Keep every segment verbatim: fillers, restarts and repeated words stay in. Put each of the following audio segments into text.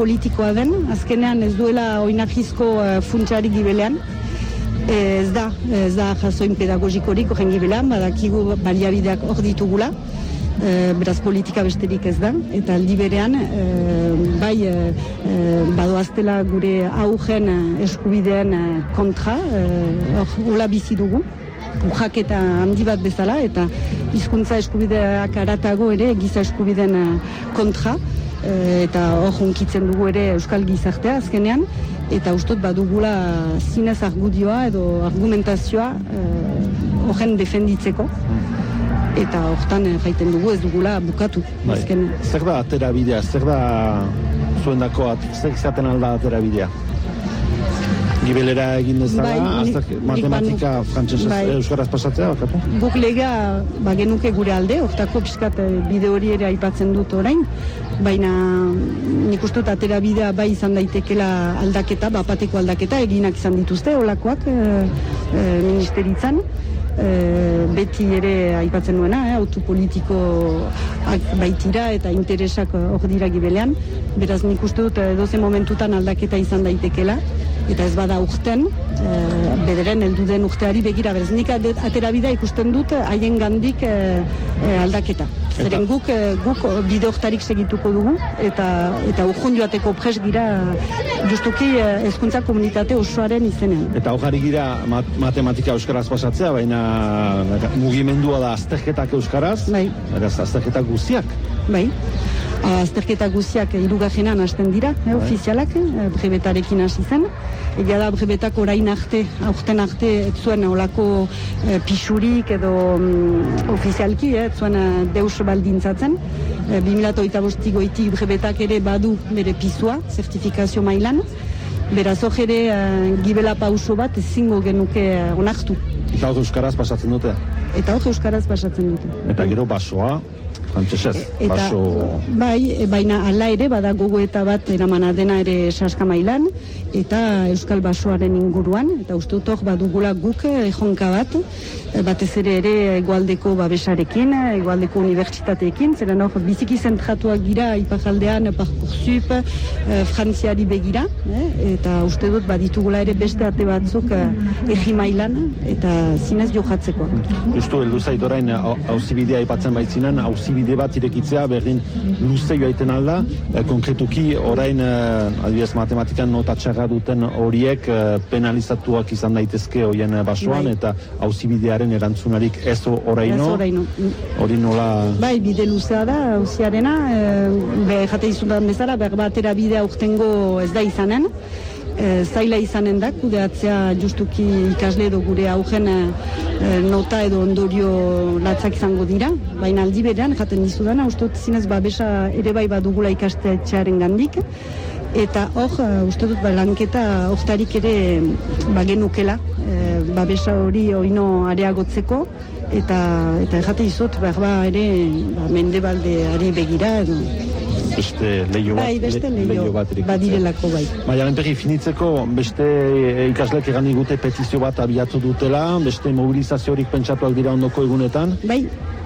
politikoa den, azkenean ez duela oinarrizko uh, funtsari gibelean. Ez da, ez da jasoin pedagogikorik horren gibelean, badakigu baliabideak hor ditugula. E, beraz politika besterik ez da, eta aldi berean e, bai e, e, badoaztela gure augen eskubideen kontra, hor hola bizi dugu, urraketa handi bat bezala, eta hizkuntza eskubideak aratago ere giza eskubideen kontra, e, eta hor hunkitzen dugu ere euskal gizartea azkenean, eta ustot badugula zinez argudioa edo argumentazioa horren e, defenditzeko. Eta hortan jaiten dugu ez dugula bukatu. Bai. Zer da atera bidea? Zer da zuendako at, zer izaten alda atera bidea? Gibelera egin dezala, bai, matematika frantsesez bai. Euskaraz pasatzea bakatu? Guk lega ba, genuke gure alde, hortako pixkat bide hori ere aipatzen dut orain, baina nik uste dut atera bidea bai izan daitekela aldaketa, bapateko aldaketa, eginak izan dituzte, olakoak e, e, ministeritzan. E, beti ere aipatzen nuena, eh, autopolitiko baitira eta interesak hor dira gibelean, beraz nik uste dut edoze momentutan aldaketa izan daitekela, eta ez bada urten, e, bederen heldu den urteari begira, beraz nik atera bidea ikusten dut haien gandik e, e, aldaketa. Zeren guk, guk bide hortarik segituko dugu, eta, eta urjun joateko pres gira justuki hezkuntza komunitate osoaren izenean. Eta hori gira mat, matematika euskaraz pasatzea, baina mugimendua da azterketak euskaraz, bai. Beraz azterketak guztiak. Bai. Azterketa guztiak hirugarrenan hasten dira, eh, ofizialak, eh, brebetarekin hasi zen. Egia da brebetak orain arte, aurten arte, ez zuen olako eh, pisurik edo mm, ofizialki, eh, ez zuen eh, deus baldintzatzen. Eh, bi mila hogeita bost goitik brebetak ere badu bere pisua, zertifikazio mailan. Beraz hor ere eh, gibela pauso bat ezingo genuke eh, onartu. Eta hor euskaraz pasatzen dute? Eta hor euskaraz pasatzen dute. Eta gero basoa? Frantsesez, baso... Bai, baina hala ere bada gogoeta bat eramana dena ere saska mailan, eta euskal basoaren inguruan, eta uste dut hor badugula guk ejonka bat, batez ere ere egualdeko babesarekin, egualdeko unibertsitateekin, zeren hor biziki zentratuak gira ipajaldean Parcoursup, eh, frantziari begira, eh, eta uste dut baditugula ere beste ate batzuk eh, egi mailan, eta zinez johatzeko. Justu, heldu zait orain auzibidea aipatzen baitzinen, auzibidea bide bat irekitzea, berdin luze joaiten alda, e, konkretuki orain e, adibidez matematikan nota txarra duten horiek e, penalizatuak izan daitezke horien basoan, bai. Eta auzibidearen erantzunarik ez oraino, hori nola... Bai, bide luzea da, auziarena, e, jate izudan bezala, berba atera bidea urtengo ez da izanen, E, zaila izanen da, kudeatzea justuki ikasle edo gure augen e, nota edo ondorio latzak izango dira, baina aldi berean jaten dizudana, uste dut zinez babesa ere bai badugula ikastetxearen gandik, eta hor, uste dut ba, lanketa hortarik ere bagenukela, e, babesa hori oino areagotzeko, eta eta jate dizut, berba ere ba, mendebaldeari begira edo beste leio bat, bai, beste leio, bat badirelako bai. Baina lenpegi finitzeko beste ikaslek egan digute petizio bat abiatu dutela, beste mobilizaziorik pentsatuak dira ondoko egunetan? Bai,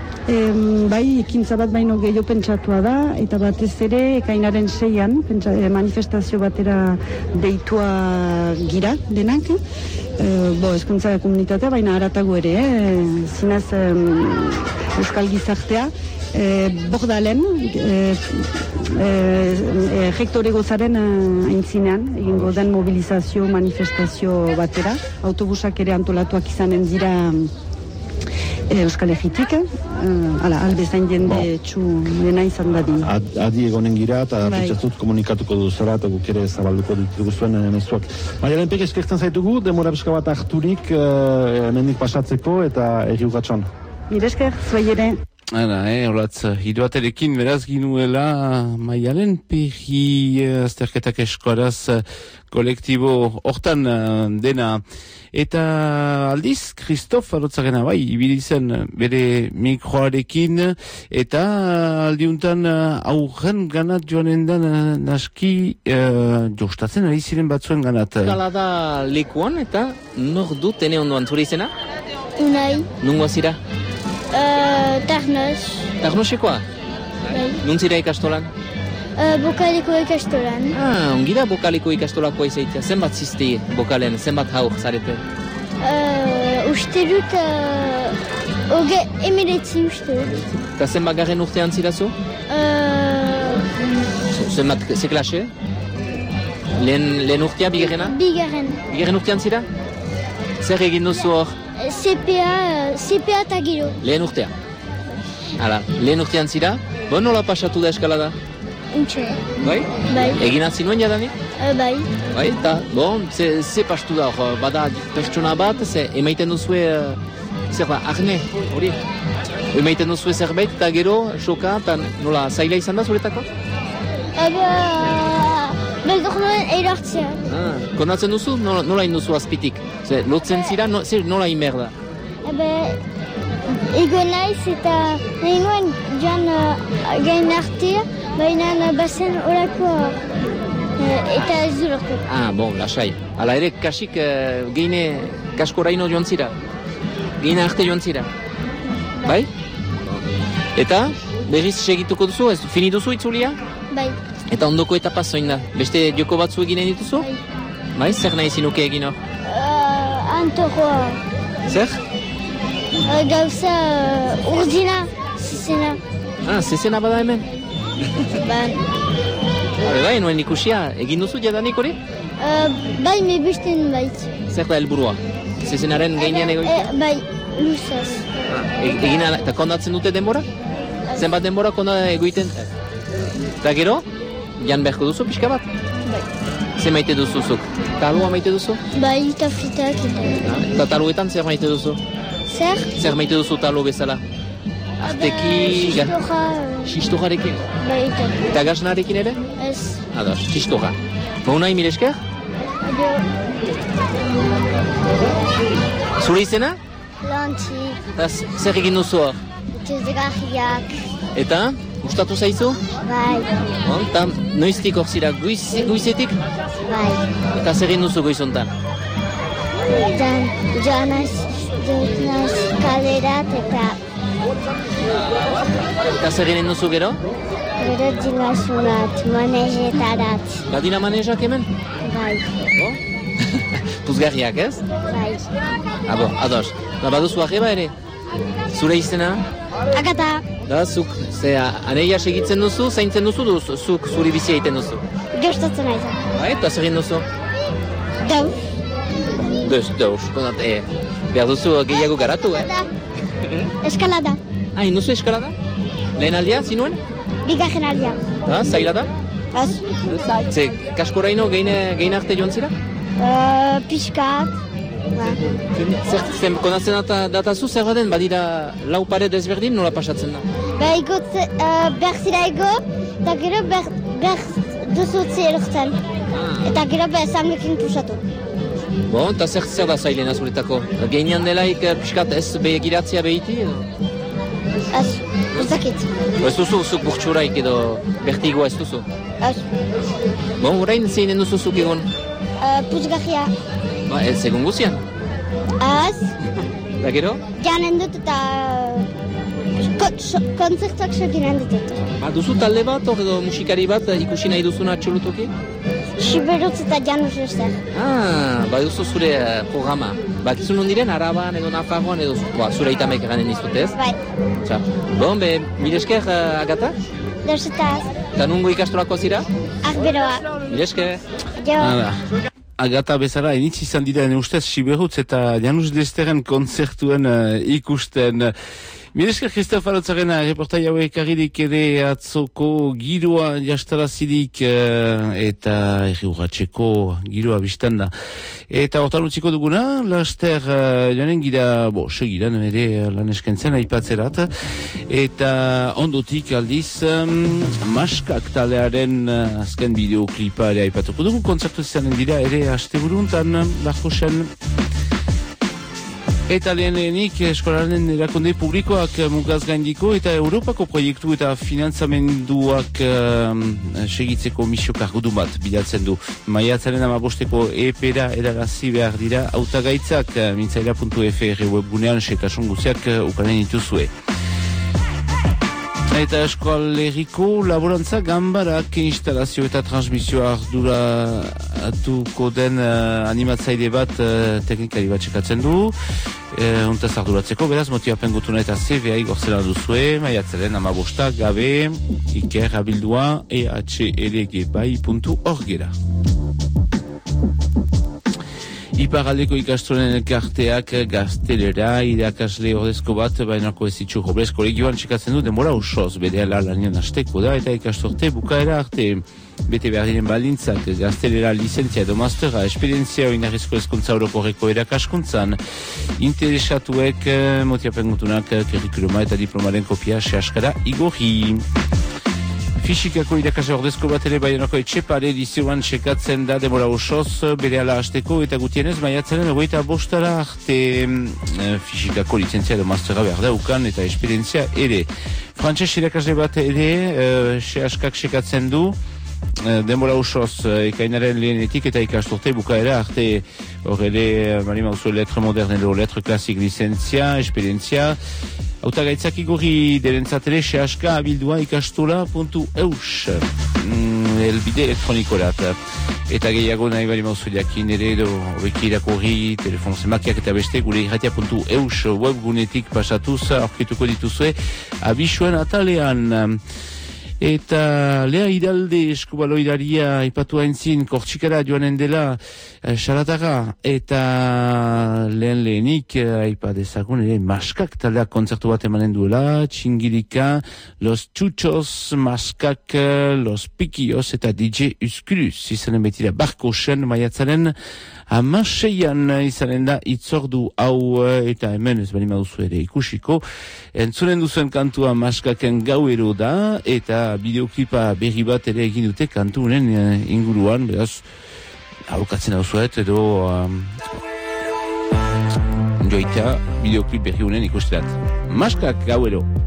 em, bai, ekintza bat baino gehiago pentsatua da, eta batez ere ekainaren seian, pentsa, manifestazio batera deitua gira denak, e, bo, hezkuntza komunitatea, baina haratago ere, eh? Zinez em, euskal gizartea, E, Bordalen, e, e, e, rektore gozaren aintzinean, egingo den mobilizazio, manifestazio batera. Autobusak ere antolatuak izanen dira e, Euskal Herritik, e, ala, albezain jende txu dena izan badi. Ad, adi egonen gira, eta bai. Pentsatzut komunikatuko duzera, eta guk ere zabalduko ditugu zuen mezuak. Baina lehenpek eskertzen zaitugu, demora pixka bat harturik, e, mendik pasatzeko, eta erri ugatxon. Mire esker, zuei ere. Hala, eh, holatz, hiruaterekin beraz ginuela Maialen Perri azterketak eskoraz kolektibo hortan dena. Eta aldiz, Kristof Arotzarena bai, ibili zen bere mikroarekin, eta aldiuntan aurren ganat joanen da naski uh, jostatzen ari ziren batzuen ganat. Gala da lekuan eta nor du tene ondoan zure izena? Unai. Nungo zira? Uh, Tarnos. Tarnosekoa? Bai. Nun zira ikastolan? Uh, bokaleko ikastolan. Ah, ongi da bokaleko ikastolakoa izaitia. Zenbat zizte bokalen, zenbat haur zarete? Uh, uste dut, uh, oge emiletzi uste dut. Eta zenbat garen urtean zirazu? Uh, Zenbat, ze klase? Lehen, lehen urtea, bigarrena? Bigarren. Bigarren urtean zira? Zer egin duzu hor? C P A, uh, C P A eta giro. Lehen urtea. Hala, lehen urtean zira? Bo, nola pasatu da eskalada? Untxe. Bai? Bai. Egin atzi nuen jadanik? Uh, bai. Bai, eta, bon, ze, ze pastu da hor, bada pertsona bat, ze emaiten duzue, uh, zer da, arne, hori? Emaiten duzue zerbait, eta gero, soka, eta nola, zaila izan da zuretako? Eba, beldok nuen erartzea. Ah, konatzen duzu? Nola, nola induzu azpitik? Ze, lotzen zira, no, zer, nola inber da? Eba, ego naiz eta nahi nuen joan uh, gain artea, baina uh, bazen horako uh, eta ez du lortu. Ah, bon, lasai. Hala ere, kasik uh, geine kaskoraino joan zira? Geine arte joan zira? Bai? Eta, berriz segituko duzu, ez fini duzu itzulia? Bai. Eta ondoko etapa zoin da? Beste joko batzu eginen dituzu? Bai. Bai, zer nahi zinuke egin hor? Uh, Antoroa. Zer? Uh, gauza uh, urdina, zizena. Ah, zezena bada hemen? Ban. Hore, bai, nuen ikusia, egin duzu jadanik hori? Uh, bai, me bisten bait. Zer da helburua? Zezenaren gainean egoitea? Eh, bai, luzaz. Ah, e egin ala, eta kondatzen dute denbora? Zenbat denbora konda egoiten? Eta gero, jan beharko duzu pixka bat? Bai. Zer maite duzuzuk? Talua maite duzu? Bai, eta fritak. Ah, eta taluetan zer maite duzu? Zer? Zer maite duzu talu bezala? Arteki... Xistoja. Xistojarekin? Bai, eta. Eta gaznarekin ere? Ez. Ados, xistoja. Bauna emil esker? Adio. Zure izena? Lantzi. Eta zer egin duzu hor? Tezgarriak. Eta, gustatu zaizu? Bai. Bon, eta noiztik hor zira, guiz, guizetik? Bai. Eta zer egin duzu goizontan? Dan, joanaz, joanaz kalerat eta Eta zer egin duzu gero? gero dilazunat, manejetarat. Badira manejak hemen? Bai. Bo? Puzgarriak, ez? Bai. Abo, ados. Ba, baduzu arreba ere? Zure izena? Agata. Da, zuk, ze, aneia segitzen duzu, zaintzen duzu, duz, zuk zuri bizia egiten duzu. Gertatzen aiza. Ba, eta zer egin duzu? Dau. Deus, deus, konat, e, behar duzu gehiago garatu, eh? Eskalada. Ah, induzu eskalada? Lehen aldia, zinuen? Bigarren aldia. Da, zaila da? Az. Ze, kaskoraino geine, geine arte joan zira? Uh, Piskat. Ba. Zer, zen, konatzen data, datazu, zer baden, badira lau pare desberdin, nola pasatzen da? Ba, igotze, uh, behar zira ego, eta gero behar, behar duzutzi erortzen. Eta gero behar zamekin pusatu. Bon, eta zer, zer da zailena zuretako? Geinean delaik piskat ez begiratzea behiti edo? Az, ez dakit. Ez duzu zuk burtsuraik edo bertigoa ez duzu? Az. Bon, orain zeinen duzu zuk egon? Uh, Puzgarria. Ba, ez egon guzian? Az. Da gero? Janen dut eta kon, so, konzertuak sokinen ditut. Ba, duzu talde bat, hor edo musikari bat ikusi nahi duzuna txolutoki? Siberutz eta Janus Ester. Ah, ba duzu zure uh, programa. Ba, kizun hondiren, Araban edo Nafarroan edo ba, zure itamek eganen dizut, ez? Bai. Txa. Bon, be, mil esker, uh, Agata? Dersetaz. Eta nungo ikastolako zira? Arberoa. Mil esker. Jo. Hala. Agata bezala, initz izan dira, ene ustez, Siberutz eta Janus Desteren konzertuen uh, ikusten. Miresker, Christophe Alotzarena, reportai hauek arridik ere atzoko giroa jastarazidik uh, eta erri urratxeko giroa biztan da. Eta hortan utziko duguna, laster uh, joanen gira, bo, segiran ere lan eskentzen aipatzerat. Eta ondotik aldiz, um, maskak talearen uh, azken bideoklipa ere aipatuko dugu. Kontzertu izanen dira ere asteburuntan, Larkosen. Eta lehenenik eskolaren erakunde publikoak mugaz gaindiko eta Europako proiektu eta finantzamenduak um, segitzeko misio kargudun bat bilatzen du. Maiatzaren amabosteko epera erarazi behar dira hautagaitzak mintzaira puntu f r webgunean setasun guziak ukanen dituzue. Eta Eskualerriko laborantza gambarak instalazio eta transmisioa ardura atuko den uh, animatzaile bat uh, teknikari bat txekatzen du. Uh, Untaz arduratzeko, beraz, motivapen gutuna eta C V A igortzela duzue, maiatzaren amabostak gabe, iker abildua e h l g bai puntu orgera. Iparaldeko ikastolen elkarteak gaztelera irakasle ordezko bat bainako ezitxu Robles kolegioan txekatzen du denbora osoz berehala lanian hasteko da eta ikastorte bukaera arte bete behar diren baldintzak gaztelera lizentzia edo mastera esperientzia oinarrizko ezkontza orokorreko erakaskuntzan interesatuek motiapengutunak curriculuma eta diplomaren kopia sehaskara igorri. Fisikako irakasle ordezko bat ere Baionako Etxepare edizioan txekatzen da demora osoz berehala hasteko eta gutienez maiatzaren egoita bostara arte fisikako lizentzia edo mastera behar daukan eta esperientzia ere. Frantses irakasle bat ere uh, sehaskak txekatzen du uh, demora osoz uh, ekainaren lehenetik eta ikasturte bukaera arte hor ere mani mauzo letre moderne edo letre klasik lizentzia, esperientzia. Hautagaitzak igorri derentzatere sehaska abildua ikastola puntu eus mm, elbide elektronikorat. Eta gehiago nahi bali mauzu jakin ere edo horreki irakorri, telefon zemakiak eta beste gure irratia puntu eus webgunetik pasatuz aurkituko dituzue abisuen atalean. Eta lea iralde eskubaloidaria ipatu haintzin kortxikara joanen dela xaratara eta lehen lehenik aipadezagun ere maskak taldeak kontzertu bat emanen duela, txingirika, los txutxos, maskak, los pikios eta D J Uskulus izanen betira barkosen maiatzaren amaseian izanen da itzordu hau eta hemen ez bali maduzu ere ikusiko. Entzunen duzuen kantua maskaken gauero da eta bideoklipa berri bat ere egin dute kantunen inguruan, beraz aurkatzen hau zuet edo um, joita bideoklip berri unen ikusteat. Maskak gauero.